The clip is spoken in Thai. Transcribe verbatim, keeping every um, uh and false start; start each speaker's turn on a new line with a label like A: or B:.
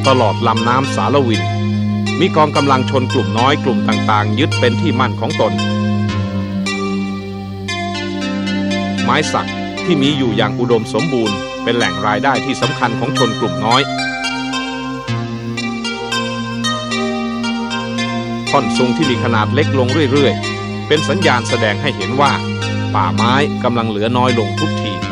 A: ตลอดลำน้ำสารวินมีกองกำลังชนกลุ่มน้อยกลุ่มต่างๆยึดเป็นที่มั่นของตนไม้สักที่มีอยู่อย่างอุดมสมบูรณ์เป็นแหล่งรายได้ที่สำคัญของชนกลุ่มน้อยท่อนซุงที่มีขนาดเล็กลงเรื่อยๆเป็นสัญญาณแสดงให้เห็นว่าป่าไม้กำลังเหลือน้อยลงทุกที